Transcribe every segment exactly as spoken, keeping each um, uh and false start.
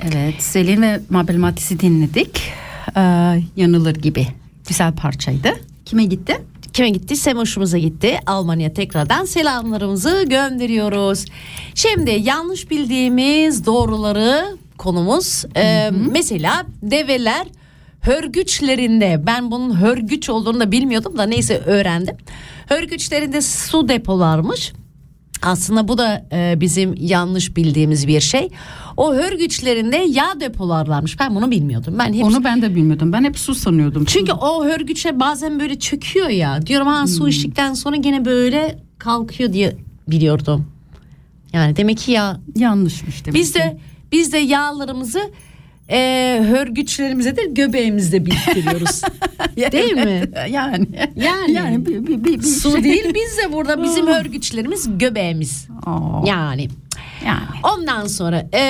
Evet, Selin ve Mabel Matiz'i dinledik. Ee, yanılır gibi. Güzel parçaydı. Kime gitti? Kime gitti? Semoş'umuza gitti. Almanya tekrardan selamlarımızı gönderiyoruz. Şimdi yanlış bildiğimiz doğruları konumuz. Ee, mesela develer hörgüçlerinde, ben bunun hörgüç olduğunu da bilmiyordum da neyse öğrendim. Hörgüçlerinde su depolarmış. Aslında bu da e, bizim yanlış bildiğimiz bir şey. O hörgüçlerinde yağ depolarlarmış. Ben bunu bilmiyordum. Ben hep... Onu ben de bilmiyordum. Ben hep su sanıyordum. Çünkü o hörgüçe bazen böyle çöküyor ya. Diyorum ha su içtikten sonra gene böyle kalkıyor diye biliyordum. Yani demek ki ya yanlışmış demek. Biz de biz de yağlarımızı e, hörgüçlerimize de göbeğimizde biriktiriyoruz. Değil mi? Yani yani, yani bir, bir, bir, bir su şey. değil, biz de burada bizim hörgüçlerimiz göbeğimiz. Oo. Yani. Yani. Ondan sonra e,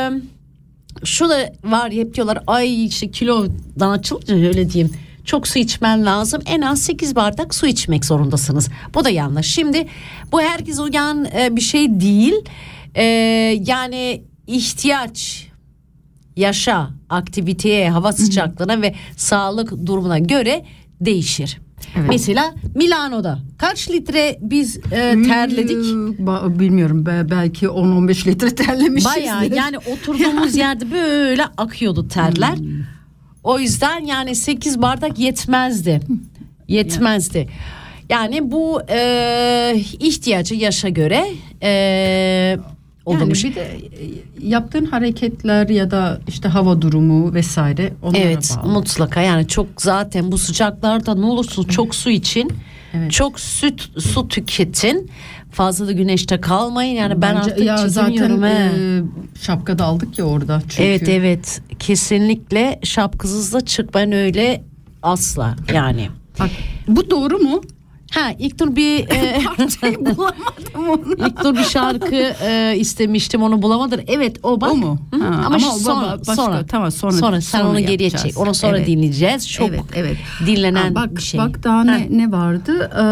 şu da var, hep diyorlar ay işte kilodan açılınca öyle diyeyim. Çok su içmen lazım. En az sekiz bardak su içmek zorundasınız. Bu da yanlış. Şimdi bu herkes uyan e, bir şey değil. E, yani ihtiyaç, yaşa, aktiviteye, hava sıcaklığına ve sağlık durumuna göre değişir. Evet. Mesela Milano'da kaç litre biz e, terledik? Ba- bilmiyorum, be- belki on on beş litre terlemişizdir. Bayağı yani oturduğumuz yerde böyle akıyordu terler. Hmm. O yüzden yani sekiz bardak yetmezdi. Yetmezdi. Yani bu e, ihtiyacı yaşa göre e, olmuş. Yani bir de yaptığın hareketler ya da işte hava durumu vesaire onlara evet, bağlı. Mutlaka yani çok zaten bu sıcaklarda ne olursun çok su için. Evet. Çok süt su tüketin. Fazla da güneşte kalmayın. Yani ben Bence artık ya çekemiyorum. Zaten e, şapka da aldık ya orada. Çünkü. Evet evet. Kesinlikle şapkasız da çık. Ben öyle asla yani. Bak, bu doğru mu? Ha ilk dur bir e, parçayı bulamadım onu. İlk dur bir şarkı e, istemiştim, onu bulamadım. Evet o bak. O mu? Ha, ama, ama sonra başka, sonra tamam sonra. Sonra sen sonra onu geriye çek. Onu sonra evet. dinleyeceğiz. Çok evet, evet. dinlenen ha, bak, bir şey. Bak daha ne, ne vardı? Ee,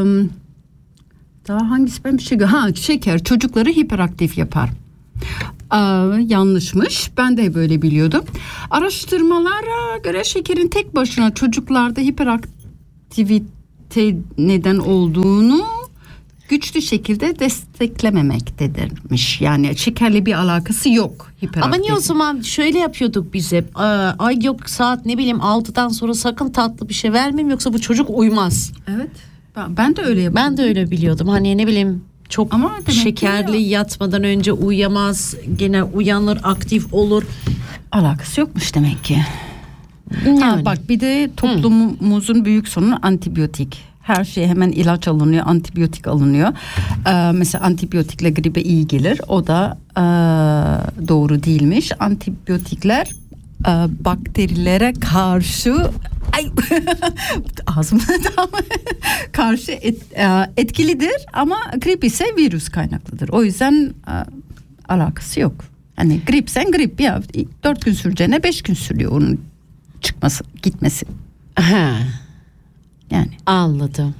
daha hangisi ben bir şey ha şeker çocukları hiperaktif yapar. Ee, yanlışmış. Ben de böyle biliyordum. Araştırmalara göre şekerin tek başına çocuklarda hiperaktivite neden olduğunu güçlü şekilde desteklememektedirmiş. Yani şekerle bir alakası yok. Ama niye o zaman şöyle yapıyorduk biz hep. Ay yok saat ne bileyim altıdan sonra sakın tatlı bir şey vermeyeyim yoksa bu çocuk uyumaz. Evet. Ben, ben de öyle yapıyordum. Ben de öyle biliyordum. Hani ne bileyim çok ama şekerli ya. Yatmadan önce uyuyamaz. Gene uyanır, aktif olur. Alakası yokmuş demek ki. Yani. Ha, bak bir de toplumumuzun hmm. büyük sorunu antibiyotik. Her şeye hemen ilaç alınıyor, antibiyotik alınıyor. Ee, mesela antibiyotikle gribe iyi gelir. O da e, doğru değilmiş. Antibiyotikler e, bakterilere karşı ay ağzımda karşı et, e, etkilidir ama grip ise virüs kaynaklıdır. O yüzden e, alakası yok. Hani grip sen grip ya dört gün süreceğine beş gün sürüyor onun çıkması, gitmesi. Ha. Yani anladım.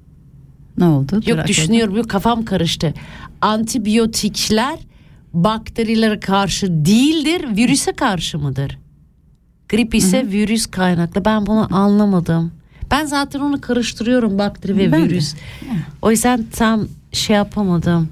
Ne oldu? Yok Dur düşünüyorum, yok kafam karıştı. Antibiyotikler bakterilere karşı değildir, virüse karşı mıdır? Grip ise Hı-hı. virüs kaynaklı. Ben bunu anlamadım. Ben zaten onu karıştırıyorum, bakteri ve ben virüs. De. O yüzden tam şey yapamadım.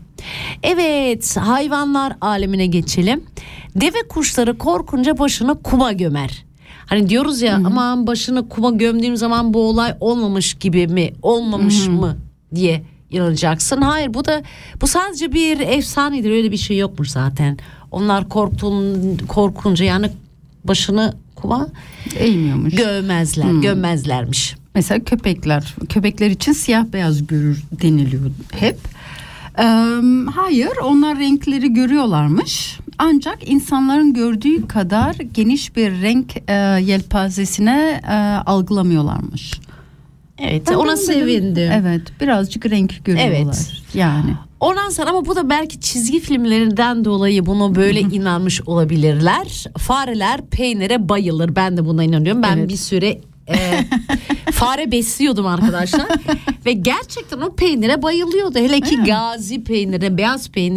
Evet, hayvanlar alemine geçelim. Deve kuşları korkunca başını kuma gömer. Hani diyoruz ya, Hı-hı. aman başını kuma gömdüğüm zaman bu olay olmamış gibi mi, olmamış Hı-hı. mı diye inanacaksın. Hayır, bu da bu sadece bir efsanedir, öyle bir şey yokmuş zaten. Onlar korktuğun korkunca yani başını kuma eğmiyormuş. Gömmezler, hmm. gömmezlermiş. Mesela köpekler, köpekler için siyah beyaz görür deniliyor hep. Ee, hayır, onlar renkleri görüyorlarmış. Ancak insanların gördüğü kadar geniş bir renk e, yelpazesine e, algılamıyorlarmış. Evet, ben ona sevindim. Evet, birazcık renk görüyorlar. Evet. Yani. Ondan sonra ama bu da belki çizgi filmlerinden dolayı bunu böyle inanmış olabilirler. Fareler peynire bayılır. Ben de buna inanıyorum. Ben evet. bir süre e, fare besliyordum arkadaşlar. Ve gerçekten o peynire bayılıyordu. Hele ki Gazi peyniri, beyaz peyniri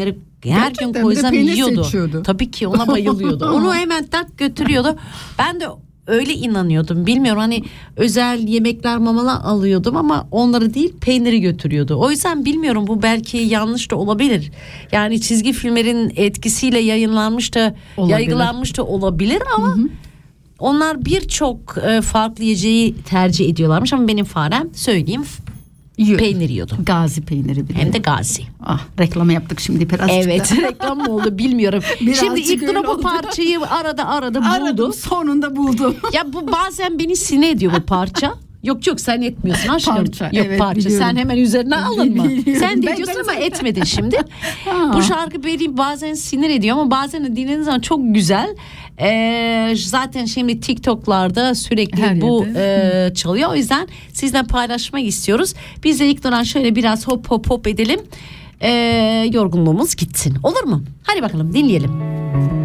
Her Gerçekten, gün koysam bir de peynir yiyordu. seçiyordu. Tabii ki ona bayılıyordu. Onu hemen tak götürüyordu. Ben de öyle inanıyordum. Bilmiyorum hani özel yemekler mamalar alıyordum ama onları değil peyniri götürüyordu. O yüzden bilmiyorum bu belki yanlış da olabilir. Yani çizgi filmlerin etkisiyle yayınlanmış da Olabilir. yaygılanmış da olabilir ama Hı hı. onlar birçok e, farklı yiyeceği tercih ediyorlarmış ama benim farem söyleyeyim Yiyor. peynir yiyordu. Gazi peyniri bir de. Hem de Gazi. Ah, reklamı yaptık şimdi biraz. Evet reklam mı oldu bilmiyorum. Birazcık Şimdi ilk öyle bu oldu. parçayı arada arada buldu. Aradım, sonunda buldum. Ya bu bazen beni sinir ediyor bu parça. Yok yok sen etmiyorsun aşkım. Parça, yok evet, parça biliyorum. sen hemen üzerine alınma. Biliyorum. Sen de Ben ediyorsun de ama mesela- etmedin şimdi. Ha. Bu şarkı beni bazen sinir ediyor ama bazen de dinlediğiniz zaman çok güzel. Ee, zaten şimdi TikTok'larda sürekli Her bu yerde. e, çalıyor. O yüzden sizle paylaşmak istiyoruz. Biz de ilk dönem şöyle biraz hop hop hop edelim. Ee, yorgunluğumuz gitsin. Olur mu? Hadi bakalım dinleyelim.